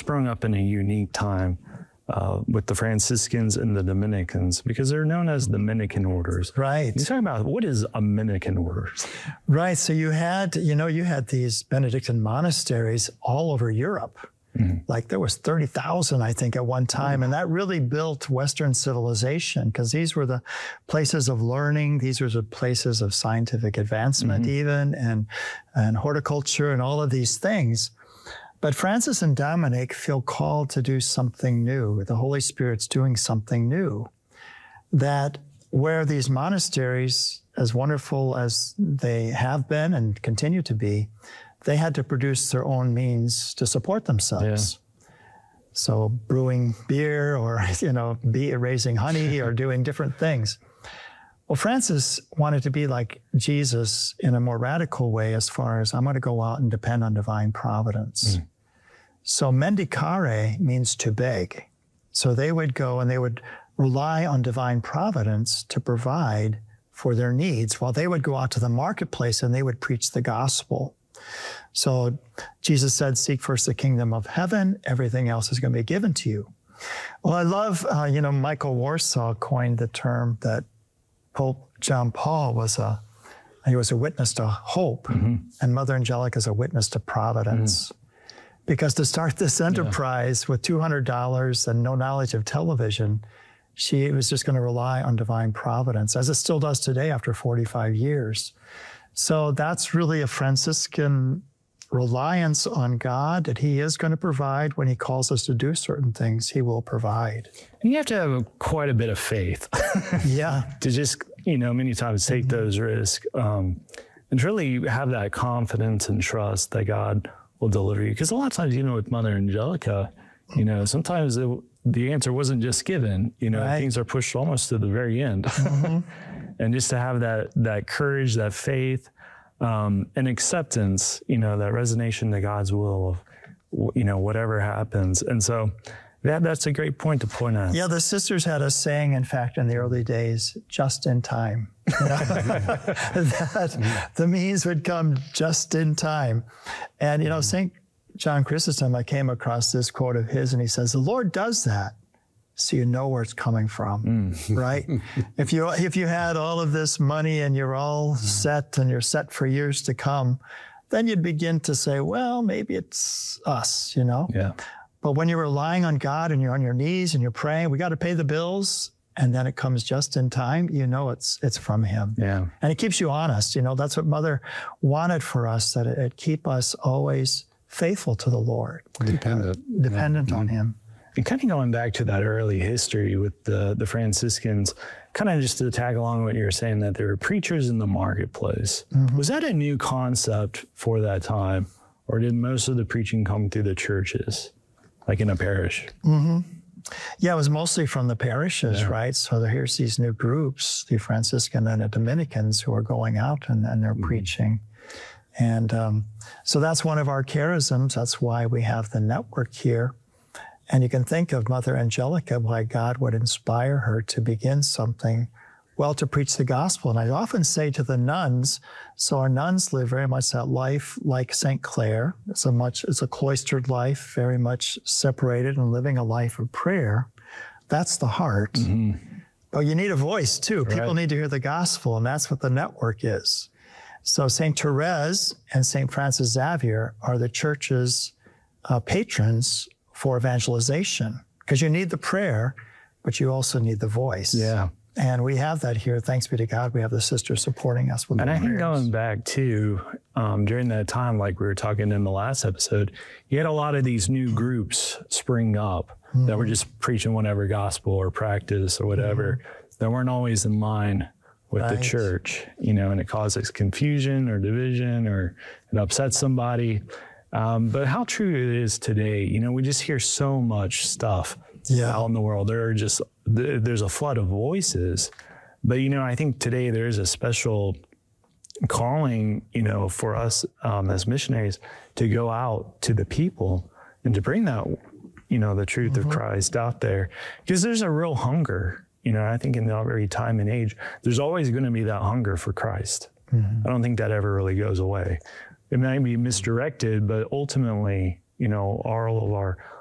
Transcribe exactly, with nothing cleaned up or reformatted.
sprung up in a unique time uh, with the Franciscans and the Dominicans, because they're known as Dominican orders. Right. You talk about what is a Dominican order? Right. So you had, you know, you had these Benedictine monasteries all over Europe. Mm-hmm. Like there was thirty thousand, I think, at one time. Mm-hmm. And that really built Western civilization, because these were the places of learning. These were the places of scientific advancement, mm-hmm. even, and, and horticulture and all of these things. But Francis and Dominic feel called to do something new. The Holy Spirit's doing something new. That where these monasteries, as wonderful as they have been and continue to be, they had to produce their own means to support themselves. Yeah. So brewing beer, or, you know, bee raising honey, or doing different things. Well, Francis wanted to be like Jesus in a more radical way, as far as I'm going to go out and depend on divine providence. Mm. So mendicare means to beg. So they would go and they would rely on divine providence to provide for their needs, while they would go out to the marketplace and they would preach the gospel. So Jesus said, seek first the kingdom of heaven, everything else is going to be given to you. Well, I love, uh, you know, Michael Warsaw coined the term that Pope John Paul was a, he was a witness to hope, mm-hmm. and Mother Angelica is a witness to providence. Mm. Because to start this enterprise yeah. with two hundred dollars and no knowledge of television, she was just going to rely on divine providence, as it still does today after forty-five years. So that's really a Franciscan reliance on God, that he is going to provide. When he calls us to do certain things, he will provide. And you have to have quite a bit of faith. Yeah. To just, you know, many times take mm-hmm. those risks, um, and really have that confidence and trust that God will deliver you. Because a lot of times, you know, with Mother Angelica, you know, sometimes it, the answer wasn't just given, you know, right. things are pushed almost to the very end. Mm-hmm. And just to have that that courage, that faith, um, and acceptance, you know, that resignation to God's will of, you know, whatever happens. And so that that's a great point to point out. Yeah, the sisters had a saying, in fact, in the early days, just in time. You know? That the means would come just in time. And, you know, Saint John Chrysostom, I came across this quote of his, and he says, the Lord does that so you know where it's coming from, mm. right? If you if you had all of this money and you're all mm. set and you're set for years to come, then you'd begin to say, well, maybe it's us, you know? Yeah. But when you're relying on God and you're on your knees and you're praying, we got to pay the bills, and then it comes just in time, you know it's it's from him. Yeah. And it keeps you honest. You know, that's what Mother wanted for us, that it, it keep us always faithful to the Lord. Dependent. Uh, dependent yeah. on him. And kind of going back to that early history with the, the Franciscans, kind of just to tag along what you were saying, that there were preachers in the marketplace. Mm-hmm. Was that a new concept for that time? Or did most of the preaching come through the churches, like in a parish? Mm-hmm. Yeah, it was mostly from the parishes, yeah. right? So here's these new groups, the Franciscan and the Dominicans, who are going out and, and they're mm-hmm. preaching. And um, so that's one of our charisms. That's why we have the network here. And you can think of Mother Angelica, why God would inspire her to begin something, well, to preach the gospel. And I often say to the nuns, so our nuns live very much that life like Saint Clare. It's a much, it's a cloistered life, very much separated and living a life of prayer. That's the heart. Mm-hmm. But you need a voice too. People right. need to hear the gospel, and that's what the network is. So Saint Therese and Saint Francis Xavier are the church's uh, patrons for evangelization, because you need the prayer, but you also need the voice. Yeah. And we have that here. Thanks be to God. We have the sisters supporting us with and the I prayers. think going back to um, during that time, like we were talking in the last episode, you had a lot of these new groups spring up mm-hmm. that were just preaching whatever gospel or practice or whatever mm-hmm. that weren't always in line with right. the church, you know, and it causes confusion or division, or it upsets somebody. Um, but how true it is today, you know, we just hear so much stuff yeah. out in the world. There are just, there's a flood of voices. But, you know, I think today there is a special calling, you know, for us um, as missionaries to go out to the people and to bring that, you know, the truth mm-hmm. of Christ out there. Because there's a real hunger, you know, I think in every time and age, there's always going to be that hunger for Christ. Mm-hmm. I don't think that ever really goes away. It might be misdirected, but ultimately, you know, all of our